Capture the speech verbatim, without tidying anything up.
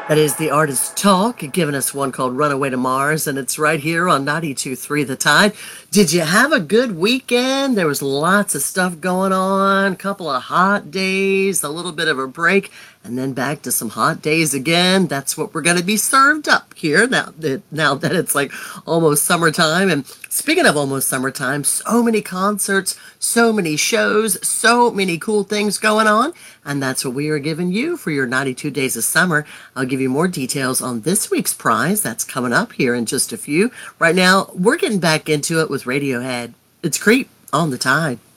That is the artist Talk, giving us one called Runaway to Mars, and it's right here on ninety-two point three The Tide. Did you have a good weekend? There was lots of stuff going on, a couple of hot days, a little bit of a break, and then back to some hot days again. That's what we're going to be served up here now that, now that it's like almost summertime. And speaking of almost summertime, so many concerts, so many shows, so many cool things going on. And that's what we are giving you for your ninety-two days of summer. I'll give you more details on this week's prize. That's coming up here in just a few. Right now, we're getting back into it with Radiohead. It's Creep on the Tide.